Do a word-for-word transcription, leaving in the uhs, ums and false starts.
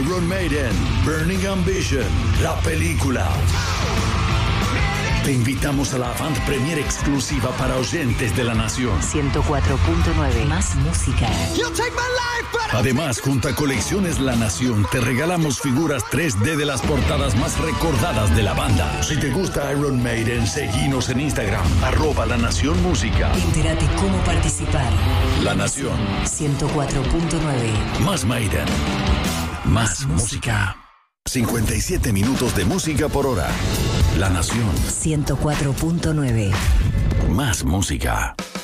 Iron Maiden, Burning Ambition, la película. Te invitamos a la Avant Premier exclusiva para oyentes de La Nación. ciento cuatro punto nueve. Más música. Además, junto a Colecciones La Nación, te regalamos figuras tres D de las portadas más recordadas de la banda. Si te gusta Iron Maiden, seguinos en Instagram, arroba La Nación Música. Entérate cómo participar. La Nación. ciento cuatro punto nueve. Más Maiden. Más, más música. cincuenta y siete minutos de música por hora. La Nación. ciento cuatro punto nueve. Más música.